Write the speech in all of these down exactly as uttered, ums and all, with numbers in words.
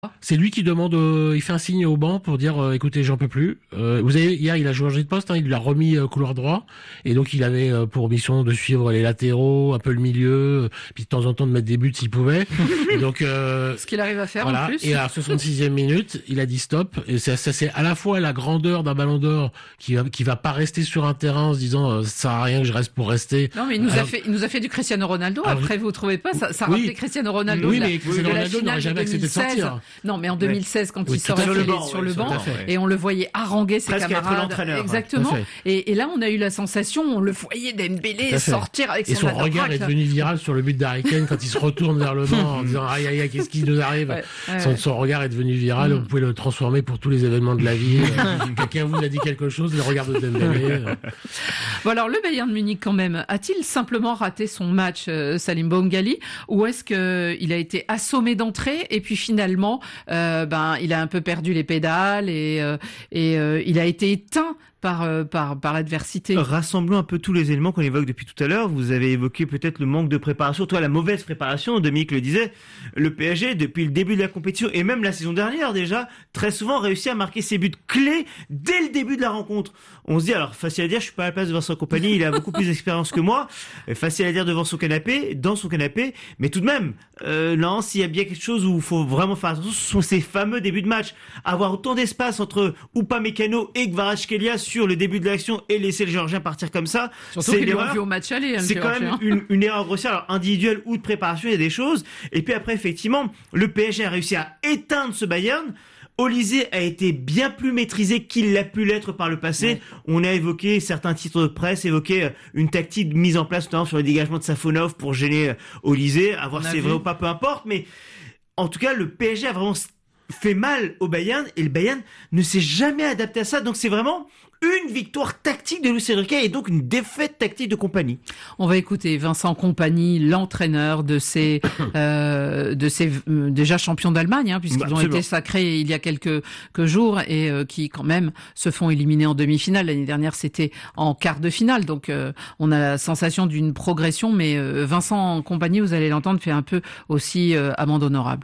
C'est lui qui demande, euh, il fait un signe au banc pour dire, euh, écoutez, j'en peux plus. Euh, vous avez hier, il a changé de poste, hein, il l'a remis euh, couloir droit, et donc il avait euh, pour mission de suivre les latéraux, un peu le milieu, euh, puis de temps en temps de mettre des buts s'il pouvait. Et donc euh, ce qu'il arrive à faire voilà. en plus. Et à la soixante-sixième minute, il a dit stop. Et c'est, ça, c'est à la fois la grandeur d'un ballon d'or qui va, qui va pas rester sur un terrain en se disant, euh, ça sert à rien que je reste pour rester. Non, mais il nous alors, a fait, il nous a fait du Cristiano Ronaldo. alors, Après, vous trouvez pas ça, ça oui. rappelait Cristiano Ronaldo. Oui, de la, mais Cristiano de la Ronaldo n'aurait jamais accepté de sortir. Non, mais en deux mille seize, quand oui, il sort sur le banc, sur ouais, le sur banc, le et on le voyait haranguer ses Presque camarades. être l'entraîneur. Exactement. Et, et là, on a eu la sensation, on le voyait Dembélé sortir avec son Et son regard est devenu viral sur le but d'Harry Kane quand il se retourne vers le banc en disant aïe aïe aïe, qu'est-ce qui nous arrive. Ouais, ouais, son, ouais. son regard est devenu viral. Mm. Vous pouvez le transformer pour tous les événements de la vie. Quelqu'un vous a dit quelque chose, le regard de Dembélé. Bon, alors le Bayern de Munich quand même, a-t-il simplement raté son match, euh, Salim Boumgali, ou est-ce que il a été assommé d'entrée et puis finalement, euh, ben il a un peu perdu les pédales et euh, et euh, il a été éteint par euh, par par l'adversité. Rassemblons un peu tous les éléments qu'on évoque depuis tout à l'heure. Vous avez évoqué peut-être le manque de préparation, toi la mauvaise préparation. Dominique le disait, le P S G depuis le début de la compétition et même la saison dernière déjà, très souvent réussit à marquer ses buts clés dès le début de la rencontre. On se dit alors facile à dire, je suis pas à la place de Vincent Kompany, il a beaucoup plus d'expérience que moi. Facile à dire devant son canapé, dans son canapé, mais tout de même, euh, non, s'il y a bien quelque chose où il faut vraiment faire attention, ce sont ces fameux débuts de match. Avoir autant d'espace entre Upamecano et Kvaratskhelia sur le début de l'action et laisser le Géorgien partir comme ça, surtout c'est qu'ils l'ont vu au match aller. C'est quand même une, une erreur grossière, alors individuelle ou de préparation, il y a des choses. Et puis après, effectivement, le P S G a réussi à éteindre ce Bayern. Olysée a été bien plus maîtrisé qu'il l'a pu l'être par le passé. Ouais. On a évoqué certains titres de presse, évoqué une tactique mise en place notamment sur le dégagement de Safonov pour gêner Olysée. À voir si c'est vrai ou pas, peu importe. Mais en tout cas, le P S G a vraiment fait mal au Bayern et le Bayern ne s'est jamais adapté à ça. Donc c'est vraiment une victoire tactique de Luis Enrique et donc une défaite tactique de Kompany. On va écouter Vincent Kompany, l'entraîneur de ces, euh, de ces euh, déjà champions d'Allemagne, hein, puisqu'ils bah, ont été sacrés il y a quelques, quelques jours et euh, qui quand même se font éliminer en demi-finale. L'année dernière, c'était en quart de finale, donc euh, on a la sensation d'une progression. Mais euh, Vincent Kompany, vous allez l'entendre, fait un peu aussi euh, amende honorable.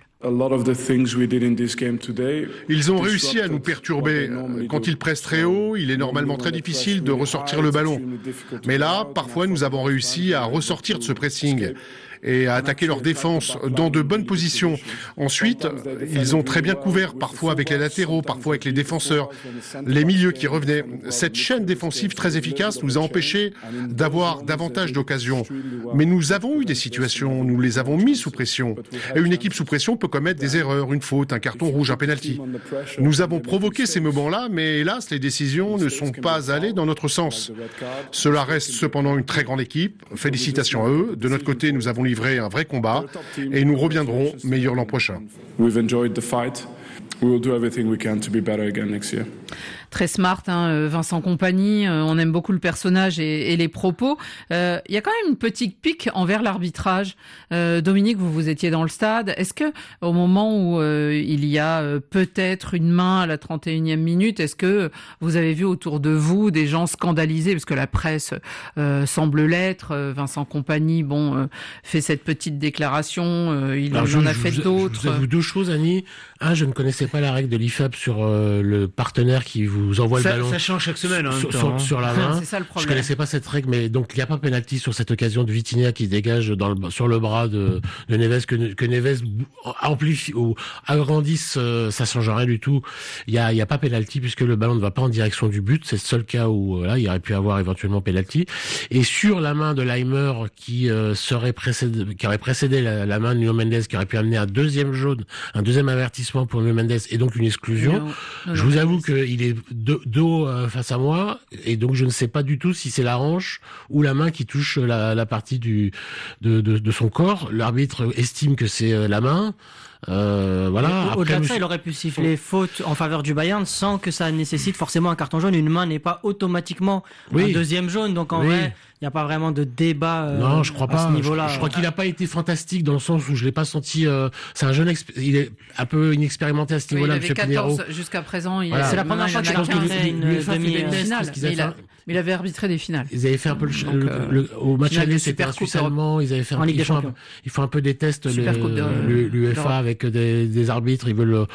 Ils ont réussi à nous perturber. Quand ils pressent très haut, il est normalement très difficile de ressortir le ballon. Mais là, parfois, nous avons réussi à ressortir de ce pressing et à attaquer leur défense dans de bonnes positions. Ensuite, ils ont très bien couvert, parfois avec les latéraux, parfois avec les défenseurs, les milieux qui revenaient. Cette chaîne défensive très efficace nous a empêchés d'avoir davantage d'occasions. Mais nous avons eu des situations, nous les avons mis sous pression. Et une équipe sous pression peut commettre des erreurs, une faute, un carton rouge, un penalty. Nous avons provoqué ces moments-là, mais hélas, les décisions ne sont pas allées dans notre sens. Cela reste cependant une très grande équipe. Félicitations à eux. De notre côté, nous avons livré un vrai combat et nous reviendrons meilleurs l'an prochain. Très smart, hein, Vincent Kompany. Euh, on aime beaucoup le personnage et, et les propos. Il euh, y a quand même une petite pique envers l'arbitrage. Euh, Dominique, vous vous étiez dans le stade. Est-ce que au moment où euh, il y a euh, peut-être une main à la trente et unième minute, est-ce que vous avez vu autour de vous des gens scandalisés, parce que la presse euh, semble l'être. Vincent Kompany, bon, euh, fait cette petite déclaration. Euh, il Alors, en je, a fait je, d'autres. Je vous avoue deux choses, Annie. Un, je ne connaissais pas la règle de l'I F A B sur euh, le partenaire qui vous envoie ça, le ballon. Ça change chaque semaine, en sur, même temps, sur, hein. sur la main. C'est ça le problème. Je connaissais pas cette règle, mais donc il n'y a pas pénalty sur cette occasion de Vitinha qui se dégage dans le, sur le bras de, de Neves, que, que Neves amplifie ou agrandisse, euh, ça change rien du tout. Il y a, il y a pas pénalty puisque le ballon ne va pas en direction du but. C'est le seul cas où là, il aurait pu avoir éventuellement pénalty. Et sur la main de Leimer qui euh, serait précédé, qui aurait précédé la, la main de Nuno Mendes, qui aurait pu amener un deuxième jaune, un deuxième avertissement pour Nuno Mendes et donc une exclusion. Non, non, je non, vous avoue qu'il est de, dos euh, face à moi et donc je ne sais pas du tout si c'est la hanche ou la main qui touche la, la partie du de, de, de son corps. L'arbitre estime que c'est euh, la main. Euh, voilà. Au-delà de ça, suis... il aurait pu siffler faute en faveur du Bayern sans que ça nécessite forcément un carton jaune. Une main n'est pas automatiquement oui. un deuxième jaune, donc en oui. vrai, il n'y a pas vraiment de débat euh, non, je crois à pas. ce niveau-là. Je, je crois qu'il n'a pas été fantastique dans le sens où je l'ai pas senti. Euh, c'est un jeune, exp... il est un peu inexpérimenté à ce niveau-là, oui, il Monsieur avait quatorze Pinheiro. Jusqu'à présent, il... voilà. c'est la première fois qu'il a arbitré une demi-finale. Mais il avait arbitré des finales. Ils avaient fait un peu le, Donc, le, euh, le au match aller, c'était un Suisse allemand. Ils avaient fait un, ils font un, ils font un peu des tests, l'U E F A avec des, des arbitres. Ils veulent